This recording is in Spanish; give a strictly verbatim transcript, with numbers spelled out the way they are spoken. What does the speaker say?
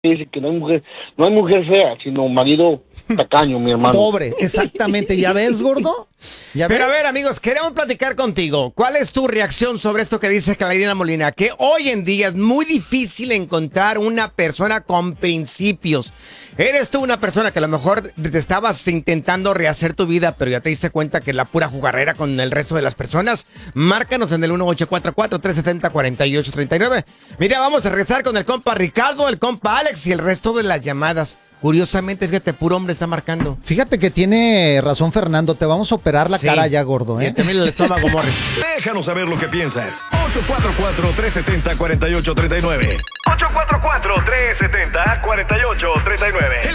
dice que no hay mujer, no hay mujer fea, sino marido tacaño, mi hermano. Pobre, exactamente. ¿Ya ves, gordo? ¿Ya Pero ves? a ver, amigos, queremos platicar contigo. ¿Cuál es tu reacción sobre esto que dice Claudina Molina? Que hoy en día es muy difícil encontrar una persona con principios. Eres tú una persona que a lo mejor te estabas intentando rehacer tu vida, pero ya te diste cuenta que la pura jugarrera con el resto de las personas. Márcanos en el uno ocho cuatro cuatro, tres siete cero, cuatro ocho tres nueve. Mira, vamos a regresar con el compa Ricardo, el compa Alex y el resto de las llamadas. Curiosamente, fíjate, puro hombre está marcando. Fíjate que tiene razón Fernando, te vamos a operar la Sí. cara ya, gordo, Y ¿eh? también el estómago, Morris. Déjanos saber lo que piensas. ocho cuatro cuatro, tres siete cero, cuatro ocho tres nueve. ocho cuatro cuatro, tres siete cero, cuatro ocho tres nueve.